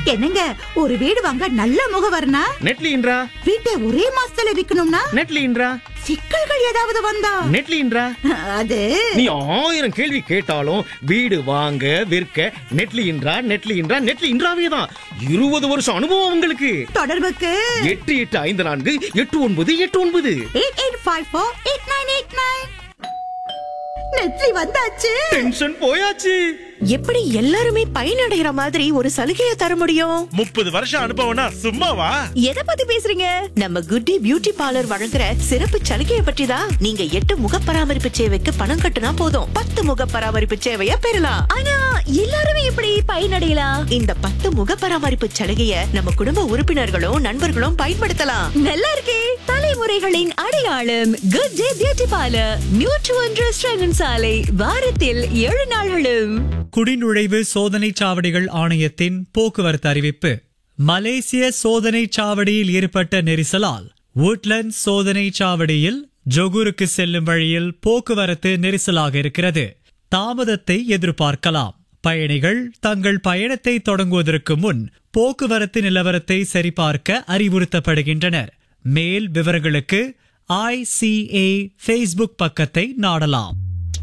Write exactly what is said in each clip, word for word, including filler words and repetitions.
என்னங்க, ஒரு வீடு வாங்க நல்ல முகவர்னா நெட்லின்றா. வீட்டை ஒரே மாசத்துல விக்கணும்னா நெட்லின்றா. சிக்கல்கள் ஏதாவது வந்தா நெட்லின்றா. அது நீ ஆயிரம் கேள்வி கேட்டாலும் வீடு வாங்க விற்க நெட்லின்றா நெட்லின்றா நெட்லின்றாவே தான். இருபது வருஷம் அனுபவம் உங்களுக்கு. தொடர்புக்கு எட்டு எட்டு ஐந்து நான்கு எட்டு ஒன்பது எட்டு ஒன்பது eight eight five four eight nine eight nine. நெட்லி வந்தாச்சு. டென்ஷன் போயாச்சு. எப்படி எல்லாருமே பயனடைகிற மாதிரி ஒரு சலுகையை தர முடியும்? முப்பது வருஷம் அனுபவம்னா சும்மாவா? எதை பத்தி பேசுறீங்க? நம்ம குட்டி பியூட்டி பார்லர் வழங்குற சிறப்பு சலுகையை பற்றி தான். நீங்க எட்டு முக பராமரிப்பு சேவைக்கு பணம் கட்டுனா போதும், பத்து முக பராமரிப்பு சேவையை பெறலாம். ஆனா எல்லாருமே எப்படி பயனடையலாம்? இந்த பத்து முக பராமரிப்பு சலுகையை நம்ம குடும்ப உறுப்பினர்களும் நண்பர்களும் பயன்படுத்தலாம். நல்லா இருக்கே. தலைமுறைகளின் அடையாளம் good day beauty parlour, nutri ஒன்று ஸ்ரங்கன் சாலை, வாரத்தில் ஏழு நாள்களும். குடிநுழைவு சோதனை சாவடிகள் ஆணையத்தின் போக்குவரத்து அறிவிப்பு. மலேசிய சோதனை சாவடியில் ஏற்பட்ட நெரிசலால் வுட்லண்ட் சோதனை சாவடியில் ஜொகூருக்கு செல்லும் வழியில் போக்குவரத்து நெரிசலாக இருக்கிறது. தாமதத்தை எதிர்பார்க்கலாம். பயணிகள் தங்கள் பயணத்தை தொடங்குவதற்கு முன் போக்குவரத்து நிலவரத்தை சரிபார்க்க அறிவுறுத்தப்படுகின்றனர். மேல் விவரங்களுக்கு ஐ சி ஏ ஃபேஸ்புக் பக்கத்தை நாடலாம்.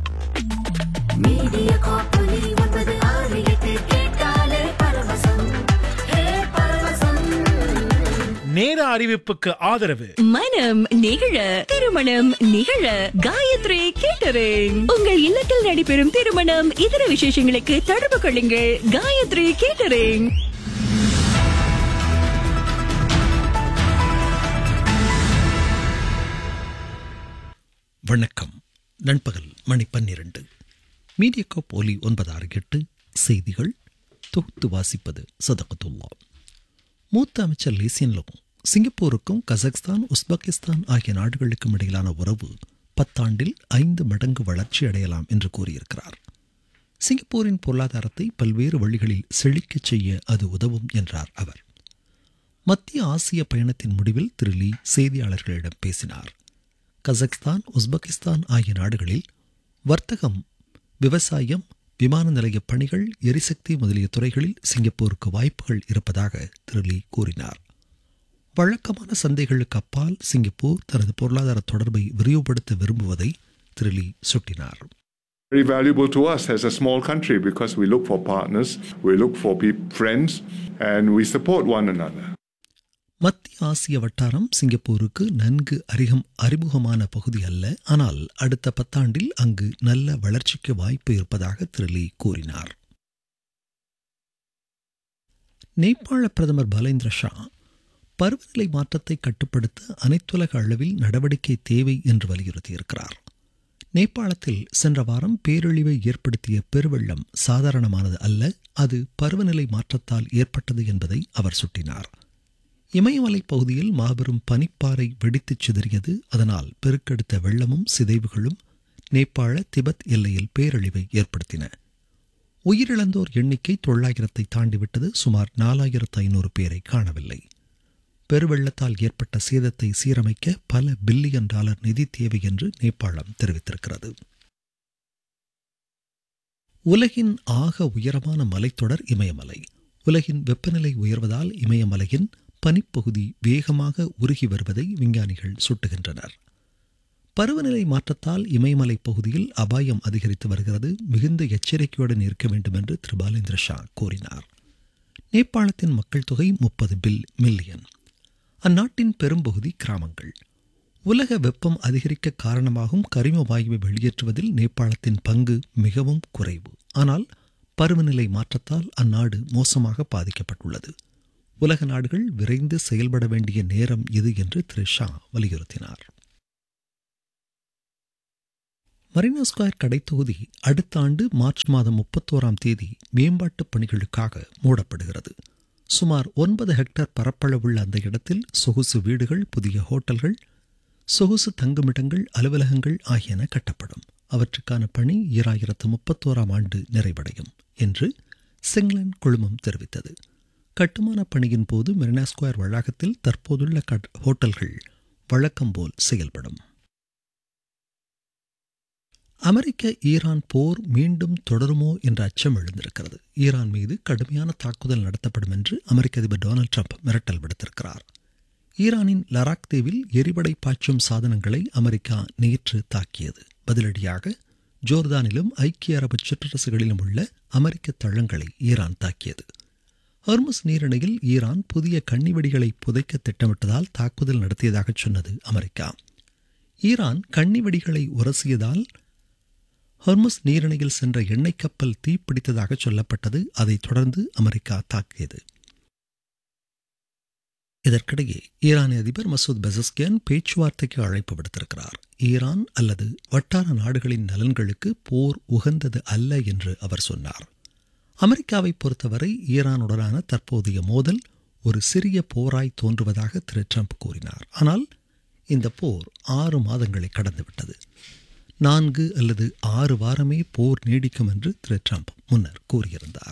நேர அறிவிப்புக்கு ஆதரவு மனம் நிகழ, திருமணம் நிகழ காயத்ரி கேட்டரிங். உங்கள் இல்லத்தில் நடைபெறும் திருமணம் இதர விசேஷங்களுக்கு தொடர்பு கொள்ளுங்கள். காயத்ரி கேட்டரிங். வணக்கம். நண்பகல் மணி பன்னிரண்டு. மீடியா போலி ஒன்பது ஆறு எட்டு செய்திகள் தொகுத்து வாசிப்பது சதகத்துல்லா. மூத்த அமைச்சர் லீசியன் லோங் சிங்கப்பூருக்கும் கசக்ஸ்தான் உஸ்பெகிஸ்தான் ஆகிய நாடுகளுக்கும் இடையிலான உறவு பத்தாண்டில் ஐந்து மடங்கு வளர்ச்சி அடையலாம் என்று கூறியிருக்கிறார். சிங்கப்பூரின் பொருளாதாரத்தை பல்வேறு வழிகளில் செழிக்கச் செய்ய அது உதவும் என்றார் அவர். மத்திய ஆசிய பயணத்தின் முடிவில் திரு லீ செய்தியாளர்களிடம் பேசினார். கசக்ஸ்தான் உஸ்பெகிஸ்தான் ஆகிய நாடுகளில் வர்த்தகம், விவசாயம், விமான நிலைய பணிகள், எரிசக்தி முதலிய துறைகளில் சிங்கப்பூருக்கு வாய்ப்புகள் இருப்பதாக திரு லீ கூறினார். வழக்கமான சந்தைகளுக்கு அப்பால் சிங்கப்பூர் தனது பொருளாதார தொடர்பை விரிவுபடுத்த விரும்புவதை திரு லீ சுட்டினார். Very valuable to us as a small country because we look for partners, we look for friends and we support one another. மத்திய ஆசிய வட்டாரம் சிங்கப்பூருக்கு நன்கு அறிகம் அறிமுகமான பகுதி அல்ல. ஆனால் அடுத்த பத்தாண்டில் அங்கு நல்ல வளர்ச்சிக்கு வாய்ப்பு இருப்பதாக திரு லீ கூறினார். நேபாள பிரதமர் பலேந்திர ஷா பருவநிலை மாற்றத்தை கட்டுப்படுத்த அனைத்துலக அளவில் நடவடிக்கை தேவை என்று வலியுறுத்தியிருக்கிறார். நேபாளத்தில் சென்ற வாரம் பேரழிவை ஏற்படுத்திய பெருவெள்ளம் சாதாரணமானது அல்ல, அது பருவநிலை மாற்றத்தால் ஏற்பட்டது என்பதை அவர் சுட்டினார். இமயமலை பகுதியில் மாபெரும் பனிப்பாறை வெடித்துச் சிதறியது. அதனால் பெருக்கெடுத்த வெள்ளமும் சிதைவுகளும் நேபாள திபெத் எல்லையில் பேரழிவை ஏற்படுத்தின. உயிரிழந்தோர் எண்ணிக்கை தொள்ளாயிரத்தை தாண்டிவிட்டது. சுமார் நாலாயிரத்து ஐநூறு பேரை காணவில்லை. பெருவெள்ளத்தால் ஏற்பட்ட சேதத்தை சீரமைக்க பல பில்லியன் டாலர் நிதி தேவை என்று நேபாளம் தெரிவித்திருக்கிறது. உலகின் ஆக உயரமான மலைத்தொடர் இமயமலை. உலகின் வெப்பநிலை உயர்வதால் இமயமலையின் பனிப்பகுதி வேகமாக உருகி வருவதை விஞ்ஞானிகள் சுட்டுகின்றனர். பருவநிலை மாற்றத்தால் இமயமலை பகுதியில் அபாயம் அதிகரித்து வருகிறது. மிகுந்த எச்சரிக்கையுடன் இருக்க வேண்டும் என்று திரு பாலேந்திர ஷா கூறினார். நேபாளத்தின் மக்கள் தொகை முப்பது பில் மில்லியன். அந்நாட்டின் பெரும்பகுதி கிராமங்கள். உலக வெப்பம் அதிகரிக்க காரணமாகும் கரிம வாயுவை வெளியேற்றுவதில் நேபாளத்தின் பங்கு மிகவும் குறைவு. ஆனால் பருவநிலை மாற்றத்தால் அந்நாடு மோசமாக பாதிக்கப்பட்டுள்ளது. உலக நாடுகள் விரைந்து செயல்பட வேண்டிய நேரம் இது என்று திரு ஷா வலியுறுத்தினார். மரீனா ஸ்கொயர் கடைத்தொகுதி அடுத்த ஆண்டு மார்ச் மாதம் முப்பத்தோராம் தேதி மேம்பாட்டுப் பணிகளுக்காக மூடப்படுகிறது. சுமார் ஒன்பது ஹெக்டேர் பரப்பளவுள்ள அந்த இடத்தில் சொகுசு வீடுகள், புதிய ஹோட்டல்கள், சொகுசு தங்குமிடங்கள், அலுவலகங்கள் ஆகியன கட்டப்படும். அவற்றுக்கான பணி ஈராயிரத்து முப்பத்தோராம் ஆண்டு நிறைவடையும் என்று சிங்லண்ட் குழுமம் தெரிவித்தது. கட்டுமான பணியின் போது மெரினா ஸ்கொயர் வளாகத்தில் தற்போதுள்ள ஹோட்டல்கள் வழக்கம் போல் செயல்படும். அமெரிக்க ஈரான் போர் மீண்டும் தொடருமோ என்ற அச்சம் எழுந்திருக்கிறது. ஈரான் மீது கடுமையான தாக்குதல் நடத்தப்படும் என்று அமெரிக்க அதிபர் டொனால்ட் ட்ரம்ப் மிரட்டல் விடுத்திருக்கிறார். ஈரானின் லராக் தீவில் எரிபடை பாய்ச்சும் சாதனங்களை அமெரிக்கா நேற்று தாக்கியது. பதிலடியாக ஜோர்தானிலும் ஐக்கிய அரபு சிற்றரசுகளிலும் உள்ள அமெரிக்க தளங்களை ஈரான் தாக்கியது. ஹோர்முஸ் நீரிணையில் ஈரான் புதிய கன்னிவெடிகளை புதைக்க திட்டமிட்டதால் தாக்குதல் நடத்தியதாக சொன்னது அமெரிக்கா. ஈரான் கன்னிவெடிகளை உரசியதால் ஹோர்முஸ் நீரிணையில் சென்ற எண்ணெய் கப்பல் தீப்பிடித்ததாக சொல்லப்பட்டது. அதைத் தொடர்ந்து அமெரிக்கா தாக்கியது. இதற்கிடையே ஈரானிய அதிபர் மசூத் பெசஸ்கியான் பேச்சுவார்த்தைக்கு அழைப்பு விடுத்திருக்கிறார். ஈரான் அல்லது வட்டார நாடுகளின் நலன்களுக்கு போர் உகந்தது அல்ல என்று அவர் சொன்னார். அமெரிக்காவை பொறுத்தவரை ஈரானுடனான தற்போதைய மோதல் ஒரு சிறிய போராய் தோன்றுவதாக திரு ட்ரம்ப் கூறினார். ஆனால் இந்த போர் ஆறு மாதங்களை கடந்துவிட்டது. நான்கு அல்லது ஆறு வாரமே போர் நீடிக்கும் என்று திரு ட்ரம்ப் முன்னர் கூறியிருந்தார்.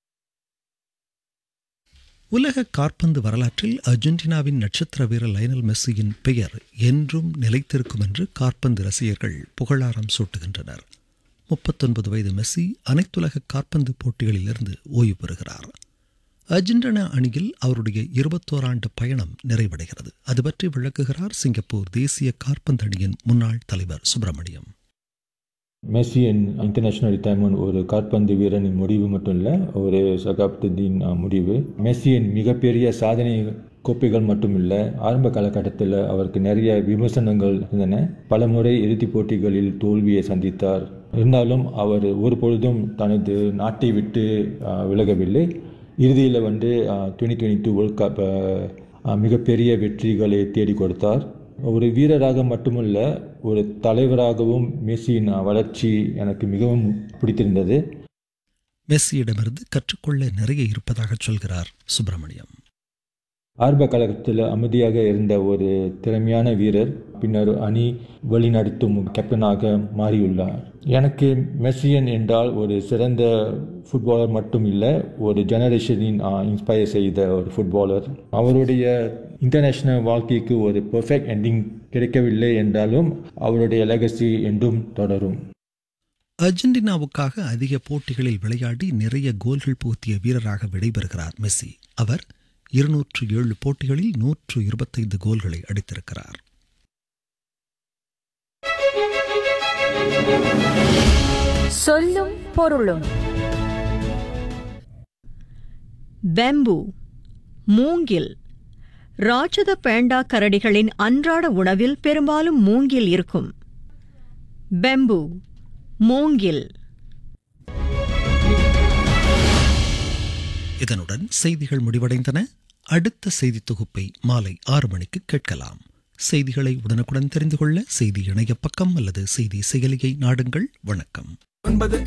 உலக காற்பந்து வரலாற்றில் அர்ஜென்டினாவின் நட்சத்திர வீரர் லயனல் மெஸ்ஸியின் பெயர் என்றும் நிலைத்திருக்கும் என்று காற்பந்து ரசிகர்கள் புகழாரம் சூட்டுகின்றனர். முப்பத்தொன்பது வயது மெஸ்ஸி அனைத்துலக காற்பந்து போட்டிகளிலிருந்து ஓய்வு பெறுகிறார். அர்ஜென்டினா அணியில் அவருடைய இருபத்தோராண்டு பயணம் நிறைவடைகிறது. அது பற்றி விளக்குகிறார் சிங்கப்பூர் தேசிய காற்பந்து அணியின் முன்னாள் தலைவர் சுப்பிரமணியம். மெஸ்ஸியின் இன்டர்நேஷனல் ரிட்டையர்மெண்ட் ஒரு காற்பந்து வீரனின் முடிவு மட்டும் இல்லை, ஒரு சகாப்தத்தின் முடிவு. மெஸ்ஸியின் மிகப்பெரிய சாதனை கோப்பைகள் மட்டும் இல்லை, ஆரம்ப காலகட்டத்தில் அவருக்கு நிறைய விமர்சனங்கள் இருந்தன. பல முறை இறுதிப் போட்டிகளில் தோல்வியை சந்தித்தார். இருந்தாலும் அவர் ஒரு பொழுதும் தனது நாட்டை விட்டு விலகவில்லை. இறுதியில் வந்து twenty twenty two world cup மிகப்பெரிய வெற்றிகளை தேடி கொடுத்தார். ஒரு வீரராக மட்டுமல்ல, ஒரு தலைவராகவும் மெஸ்ஸியின் வளர்ச்சி எனக்கு மிகவும் பிடித்திருந்தது. மெஸ்ஸியிடமிருந்து கற்றுக்கொள்ள நிறைய இருப்பதாக சொல்கிறார் சுப்பிரமணியம். ஆரம்ப காலகட்டத்தில் அமைதியாக இருந்த ஒரு திறமையான வீரர் பின்னர் அணி வழிநடத்தும் கேப்டனாக மாறியுள்ளார். எனக்கு மெஸ்ஸியன் என்றால் ஒரு சிறந்த ஃபுட்பாலர் மட்டும் இல்லை, ஒரு ஜெனரேஷனின் இன்ஸ்பயர் செய்த ஒரு ஃபுட்பாலர். அவருடைய இன்டர்நேஷ்னல் வாழ்க்கைக்கு ஒரு பெர்ஃபெக்ட் எண்டிங் கிடைக்கவில்லை என்றாலும் அவருடைய லெகசி என்றும் தொடரும். அர்ஜென்டினாவுக்காக அதிக போட்டிகளில் விளையாடி நிறைய கோல்கள் புகுத்திய வீரராக விடைபெறுகிறார் மெஸ்ஸி. அவர் இருநூற்று ஏழு போட்டிகளில் நூற்று இருபத்தைந்து கோல்களை அடித்திருக்கிறார். சொல்லும் பொருளும். பெம்பு, மூங்கில். ராட்சத பேண்டா கரடிகளின் அன்றாட உணவில் பெரும்பாலும் மூங்கில் இருக்கும். பெம்பு, மூங்கில். இதனுடன் செய்திகள் முடிவடைந்தன. அடுத்த செய்தி தொகுப்பை மாலை ஆறு மணிக்கு கேட்கலாம். செய்திகளை உடனுக்குடன் தெரிந்து கொள்ள செய்தி இணைய பக்கம் அல்லது செய்தி செயலியை நாடுங்கள். வணக்கம். ஒன்பது